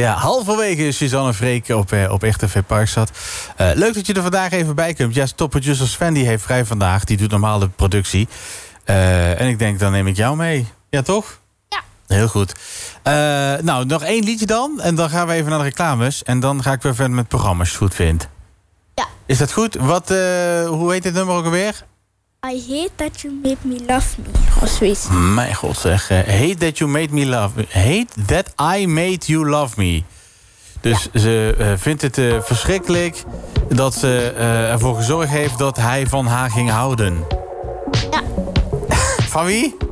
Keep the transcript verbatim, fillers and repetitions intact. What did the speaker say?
Ja, halverwege Suzanne Freek op, eh, op Echt F M Parkstad. Uh, leuk dat je er vandaag even bij komt. Ja, topproducer Sven die heeft vrij vandaag. Die doet normaal de productie. Uh, en ik denk, dan neem ik jou mee. Ja, toch? Ja. Heel goed. Uh, nou, nog één liedje dan. En dan gaan we even naar de reclames. En dan ga ik weer verder met het programma, als je het goed vindt. Ja. Is dat goed? Wat, uh, hoe heet dit nummer ook alweer? I hate that you made me love me. Of zoiets. Mijn god zeg. Uh, hate that you made me love me. Hate that I made you love me. Dus ja. ze uh, vindt het uh, verschrikkelijk dat ze uh, ervoor gezorgd heeft dat hij van haar ging houden. Ja. Van wie?